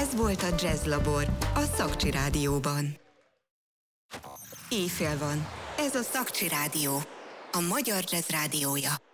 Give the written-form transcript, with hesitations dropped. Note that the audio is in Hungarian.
Ez volt a Jazz Labor a Szakcsi Rádióban. Éjfél van. Ez a Szakcsi Rádió, a magyar jazz rádiója.